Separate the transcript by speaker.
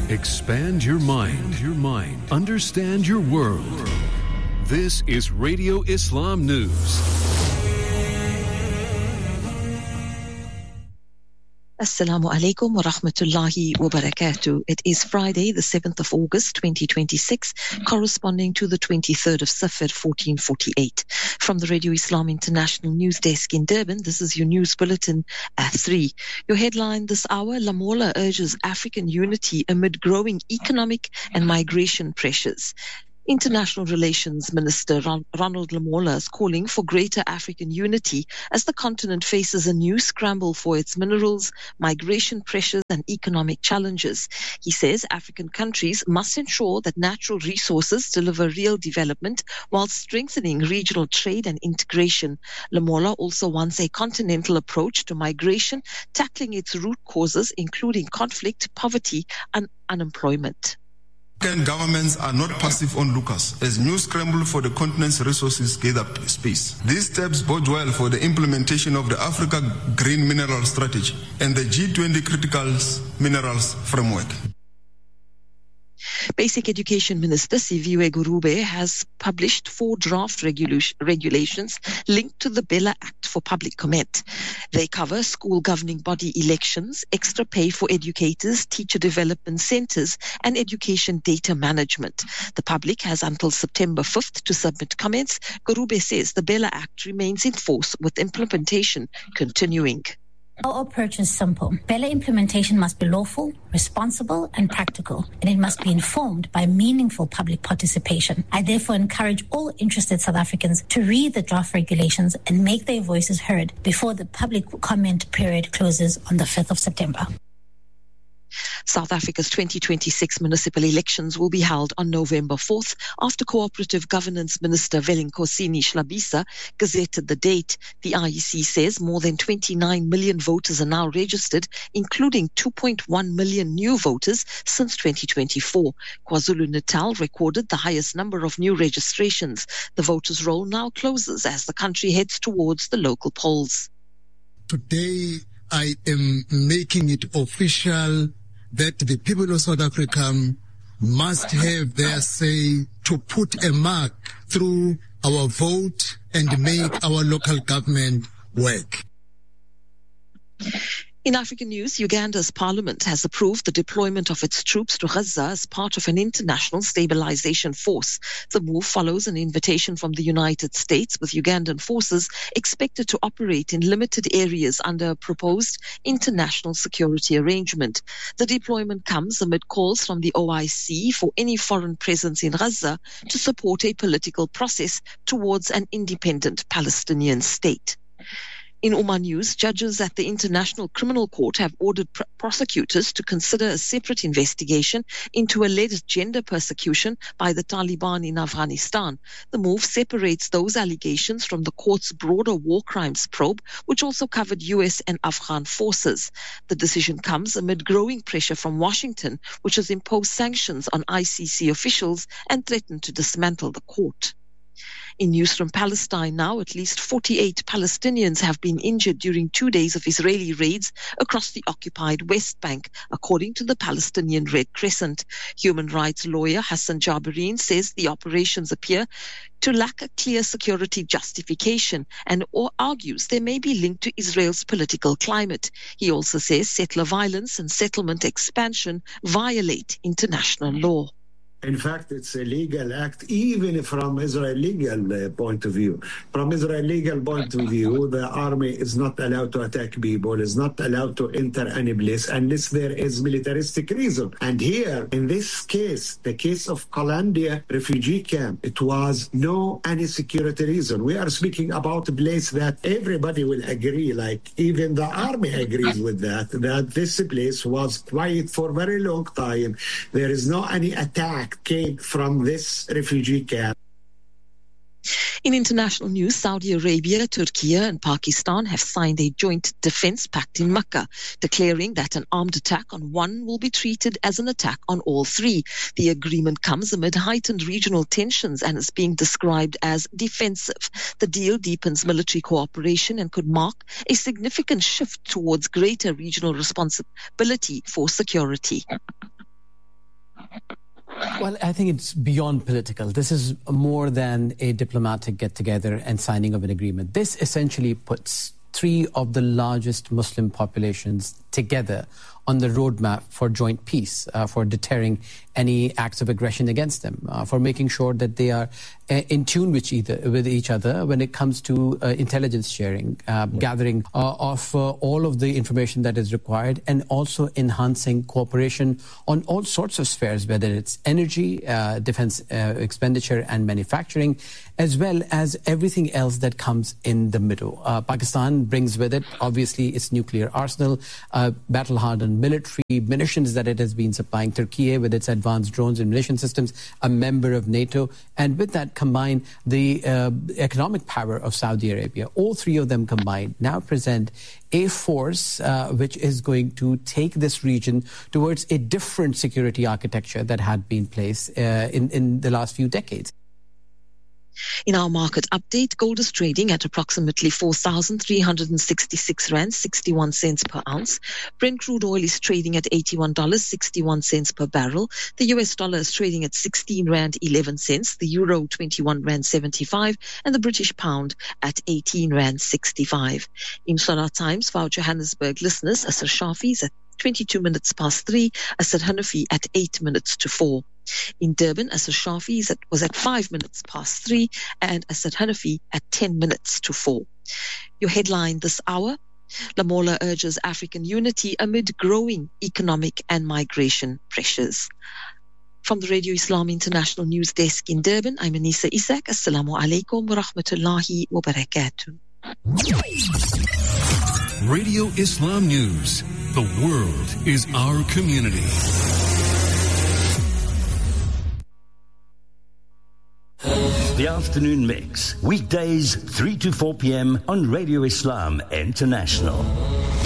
Speaker 1: Expand your mind. Understand your world. This is Radio Islam News.
Speaker 2: Assalamu alaikum wa rahmatullahi wa barakatuh. It is Friday, the 7th of August, 2026, corresponding to the 23rd of Safar, 1448. From the Radio Islam International News Desk in Durban, this is your news bulletin at 3. Your headline this hour, Lamola urges African unity amid growing economic and migration pressures. International Relations Minister Ronald Lamola is calling for greater African unity as the continent faces a new scramble for its minerals, migration pressures and economic challenges. He says African countries must ensure that natural resources deliver real development while strengthening regional trade and integration. Lamola also wants a continental approach to migration, tackling its root causes, including conflict, poverty and unemployment.
Speaker 3: African governments are not passive onlookers as new scramble for the continent's resources gather space. These steps bode well for the implementation of the Africa Green Mineral Strategy and the G20 Critical Minerals Framework.
Speaker 2: Basic Education Minister Siviwe Gurube has published 4 draft regulations linked to the Bella Act for public comment. They cover school governing body elections, extra pay for educators, teacher development centres and education data management. The public has until September 5th to submit comments. Gurube says the Bella Act remains in force with implementation continuing.
Speaker 4: Our approach is simple. Bella implementation must be lawful, responsible, and practical, and it must be informed by meaningful public participation. I therefore encourage all interested South Africans to read the draft regulations and make their voices heard before the public comment period closes on the 5th of September.
Speaker 2: South Africa's 2026 municipal elections will be held on November 4th after Cooperative Governance Minister Velenkosini Schlabisa gazetted the date. The IEC says more than 29 million voters are now registered, including 2.1 million new voters since 2024. KwaZulu-Natal recorded the highest number of new registrations. The voters' roll now closes as the country heads towards the local polls.
Speaker 5: Today, I am making it official that the people of South Africa must have their say to put a mark through our vote and make our local government work.
Speaker 2: In African news, Uganda's parliament has approved the deployment of its troops to Gaza as part of an international stabilization force. The move follows an invitation from the United States, with Ugandan forces expected to operate in limited areas under a proposed international security arrangement. The deployment comes amid calls from the OIC for any foreign presence in Gaza to support a political process towards an independent Palestinian state. In Oman news, judges at the International Criminal Court have ordered prosecutors to consider a separate investigation into alleged gender persecution by the Taliban in Afghanistan. The move separates those allegations from the court's broader war crimes probe, which also covered U.S. and Afghan forces. The decision comes amid growing pressure from Washington, which has imposed sanctions on ICC officials and threatened to dismantle the court. In news from Palestine now, at least 48 Palestinians have been injured during 2 days of Israeli raids across the occupied West Bank, according to the Palestinian Red Crescent. Human rights lawyer Hassan Jabarin says the operations appear to lack a clear security justification and argues they may be linked to Israel's political climate. He also says settler violence and settlement expansion violate international law.
Speaker 6: In fact, it's a legal act, even from Israel legal point of view. From Israel legal point of view, the army is not allowed to attack people, is not allowed to enter any place unless there is militaristic reason. And here, in this case, the case of Kalandia refugee camp, it was no any security reason. We are speaking about a place that everybody will agree, like even the army agrees with that this place was quiet for a very long time. There is no any attack came from this refugee camp.
Speaker 2: In international news, Saudi Arabia, Turkey and Pakistan have signed a joint defense pact in Makkah, declaring that an armed attack on one will be treated as an attack on all three. The agreement comes amid heightened regional tensions and is being described as defensive. The deal deepens military cooperation and could mark a significant shift towards greater regional responsibility for security.
Speaker 7: Well, I think it's beyond political. This is more than a diplomatic get-together and signing of an agreement. This essentially puts three of the largest Muslim populations together on the roadmap for joint peace, for deterring any acts of aggression against them, for making sure that they are in tune with each other when it comes to intelligence sharing, gathering of all of the information that is required, and also enhancing cooperation on all sorts of spheres, whether it's energy, defense expenditure and manufacturing, as well as everything else that comes in the middle. Pakistan brings with it, obviously, its nuclear arsenal, battle-hardened military munitions that it has been supplying Turkey with its advanced drones and munition systems, a member of NATO, and with that combine the economic power of Saudi Arabia. All three of them combined now present a force which is going to take this region towards a different security architecture that had been placed in the last few decades.
Speaker 2: In our market update, gold is trading at approximately 4,366 rand 61 cents per ounce. Brent crude oil is trading at $81.61 per barrel. The US dollar is trading at 16 rand 11 cents. The euro 21 rand 75, and the British pound at 18 rand 65. In Salah Times, for our Johannesburg listeners, Asr Shafi is at 22 minutes past 3, Asr Hanafi at 8 minutes to 4. In Durban, Asr Shafi was at 5 minutes past 3 and Asr Hanafi at 10 minutes to 4. Your headline this hour, Lamola urges African unity amid growing economic and migration pressures. From the Radio Islam International News Desk in Durban, I'm Anisa Isak. Assalamu alaikum wa rahmatullahi wa barakatuh.
Speaker 1: Radio Islam News. The world is our community.
Speaker 8: The Afternoon Mix, weekdays 3 to 4 p.m. on Radio Islam International.